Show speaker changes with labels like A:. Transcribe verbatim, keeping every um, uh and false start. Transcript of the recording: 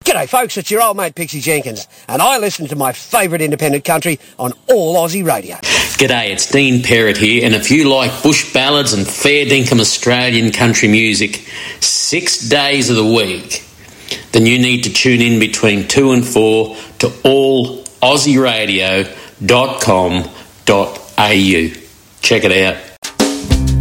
A: G'day folks, it's your old mate Pixie Jenkins, and I listen to my favourite independent country on all Aussie radio.
B: G'day, it's Dean Perrott here, and if you like bush ballads and fair dinkum Australian country music six days of the week, then you need to tune in between two and four to all aussie radio dot com dot a u. Check it out.